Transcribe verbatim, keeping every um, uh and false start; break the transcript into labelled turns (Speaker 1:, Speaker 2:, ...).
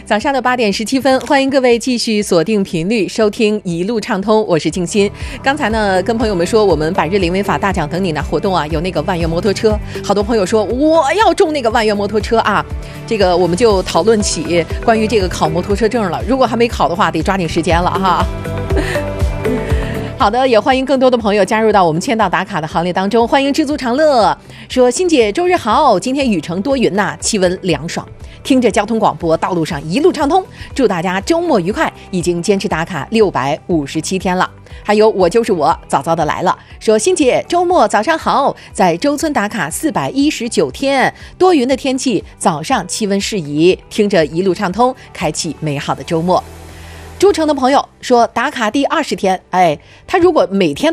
Speaker 1: 早上的八点十七分，欢迎各位继续锁定频率收听一路畅通，我是静心。刚才呢跟朋友们说我们百日零违法大奖等你呢活动啊，有那个万元摩托车，好多朋友说我要中那个万元摩托车啊，这个我们就讨论起关于这个考摩托车证了，如果还没考的话得抓紧时间了哈。好的，也欢迎更多的朋友加入到我们签到打卡的行列当中。欢迎知足常乐说，欣姐周日好，今天雨程多云呐、啊，气温凉爽，听着交通广播，道路上一路畅通，祝大家周末愉快。已经坚持打卡六百五十七天了。还有我就是我早早的来了，说欣姐周末早上好，在周村打卡四百一十九天，多云的天气，早上气温适宜，听着一路畅通，开启美好的周末。诸城的朋友说打卡第二十天，哎，他如果每天